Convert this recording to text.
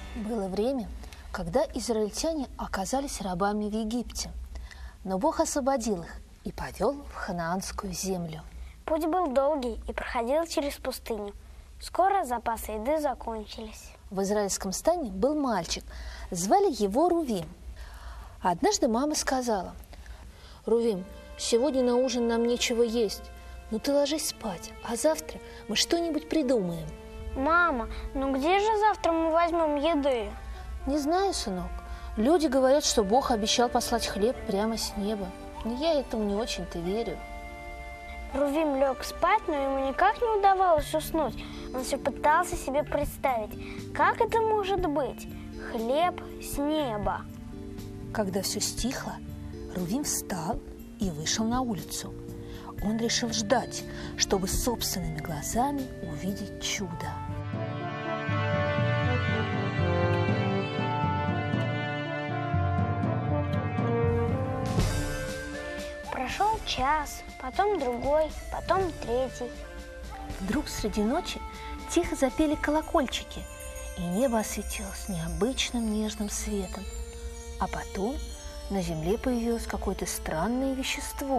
Было время, когда израильтяне оказались рабами в Египте, но Бог освободил их и повел в ханаанскую землю. Путь был долгий и проходил через пустыню. Скоро запасы еды закончились. В израильском стане был мальчик, звали его Рувим. Однажды мама сказала: «Рувим, сегодня на ужин нам нечего есть, но ты ложись спать, а завтра мы что-нибудь придумаем». Мама, ну где же завтра мы возьмем еды? Не знаю, сынок. Люди говорят, что Бог обещал послать хлеб прямо с неба. Но я этому не очень-то верю. Рувим лег спать, но ему никак не удавалось уснуть. Он все пытался себе представить, как это может быть? Хлеб с неба. Когда все стихло, Рувим встал и вышел на улицу. Он решил ждать, чтобы собственными глазами увидеть чудо. Прошел час, потом другой, потом третий. Вдруг среди ночи тихо запели колокольчики, и небо осветилось необычным нежным светом. А потом на земле появилось какое-то странное вещество.